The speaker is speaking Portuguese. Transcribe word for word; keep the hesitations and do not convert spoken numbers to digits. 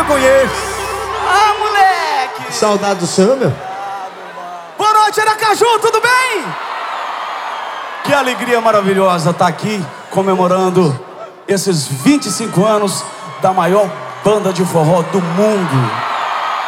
conheço. Ah, moleque! Saudade do senhor, meu. Boa noite, Aracaju, tudo bem? Que alegria maravilhosa estar aqui comemorando esses vinte e cinco anos da maior banda de forró do mundo.